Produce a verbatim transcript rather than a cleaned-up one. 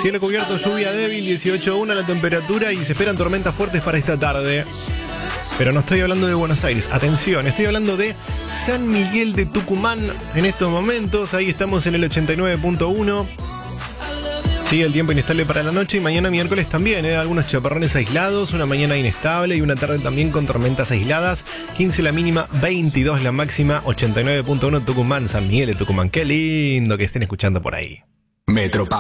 Cielo cubierto, lluvia débil, dieciocho coma uno la temperatura y se esperan tormentas fuertes para esta tarde. Pero no estoy hablando de Buenos Aires, atención, estoy hablando de San Miguel de Tucumán en estos momentos. Ahí estamos en el ochenta y nueve punto uno. Sigue el tiempo inestable para la noche y mañana miércoles también, ¿eh? Algunos chaparrones aislados, una mañana inestable y una tarde también con tormentas aisladas. quince la mínima, veintidós la máxima, ochenta y nueve punto uno Tucumán, San Miguel de Tucumán. Qué lindo que estén escuchando por ahí. Metropau.